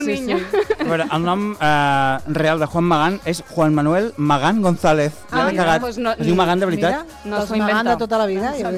Sí, sí. A veure, el nom real de Juan Magán és Juan Manuel Magán González. Ja m'he cagat. Doncs no, es diu Magán de veritat? Mira, no Els Magán de tota la vida. Ja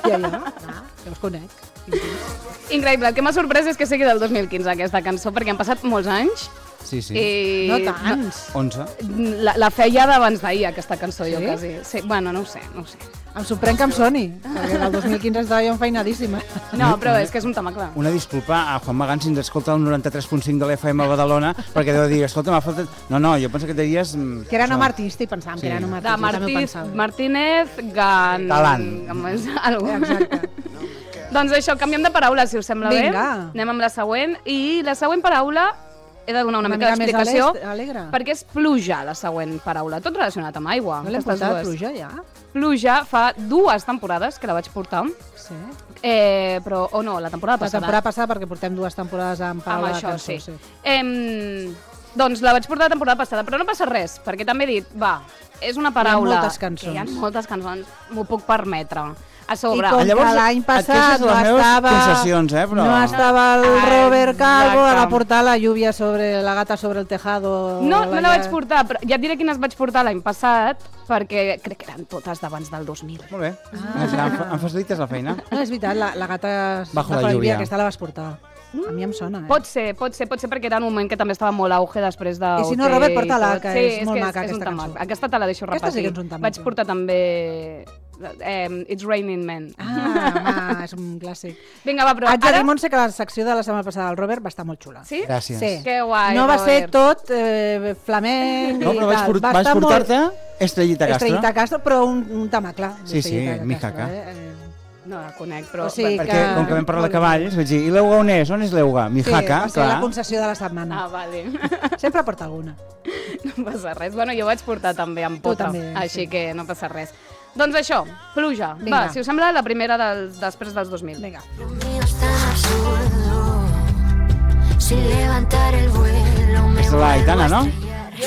els conec. Increïble. El que m'ha sorprès és que sigui del 2015 aquesta cançó, perquè han passat molts anys. Sí, sí. I No tants. 11. La feia d'abans d'ahir, aquesta cançó, jo Sí? quasi. Sí, bueno, no ho sé. Em sorprèn que em soni, perquè el 2015 estava jo enfeinadíssima. No, però és que és un temacle. Una disculpa a Juan Magán si ens escolta el 93.5 de l'FM a Badalona, perquè deu dir, escolta, m'ha faltat... No, jo penso que deies... Que era nom artístic, pensàvem que era nom De artístic. Martínez Galant. Exacte. Doncs això, canviem de paraula, si us sembla bé. Vinga. Anem amb la següent. I la següent paraula, he de donar una mica més d'explicació, alegre. perquè és pluja, la següent paraula. Tot relacionat amb aigua. No l'hem aquestes portat dues. pluja, ja? Pluja fa 2 temporades que la vaig portar, Sí. però, o no, la temporada La passada. temporada passada, perquè portem 2 temporades amb Amb paraula de això, cançó. sí. Doncs la vaig portar la temporada passada, però no passa res, perquè també he dit, va, és una paraula... Hi ha moltes cançons. Hi ha moltes cançons, m'ho puc permetre. A sobre. I com Llavors, que l'any et passat queixes de no les meves estava... concessions, però... No estava el Robert Calvo, Exacte. ha de portar la lluvia sobre la gata sobre el tejado... No la vaig portar, però ja et diré quines vaig portar l'any passat, perquè crec que eren totes d'abans del 2000. Molt bé. Em facilites la feina? No, és veritat, la gata Bajo la lluvia. aquesta la vas portar. A mi em sona, Pot ser, perquè era un moment que també estava molt auge després de... I si no, OT Robert, porta-la, tot. que Sí, és molt maca, és un aquesta temacle. cançó. Aquesta te la deixo Aquesta sí repetir. que és un temacle. Vaig portar també It's Raining Men. És un clàssic. Vinga, va, però Haig de ara... dir, Montse, que la secció de la setmana passada del Robert va estar molt xula. Sí? Gràcies. Sí. Que guai, No va ser Robert. tot flamenc No, i però vaig tal. Va vaig estar portar-te Estrellita Castro. Estrellita Castro, però un temacle. Sí, sí, d'Estrellita mijaca. Castro, No la conec, però... O sigui Perquè, com que vam parlar de cavalls, vaig dir, i l'Euga on és? On és l'Euga? Sí, Mijaca, va ser la clar. concessió de la setmana. Ah, vale. Sempre porta alguna. No passa res. Bueno, jo vaig portar també amb Tu pota, també, així sí. que no passa res. Doncs això, pluja. Vinga. Va, si us sembla, la primera després dels 2000. Vinga. Lo mío es tan absurdo, sin levantar el vuelo me És de la vuelvo Aitana, a no? estrellar.